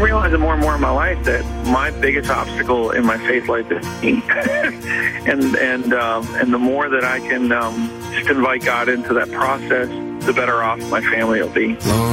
realizing more and more in my life that my biggest obstacle in my faith life is me. and the more that I can just invite God into that process, the better off my family will be.